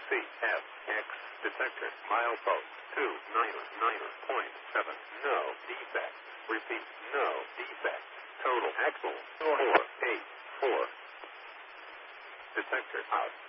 CFX detector. Milepost 299.7. No defect. Repeat, no defect. Total axle 484. Detector out.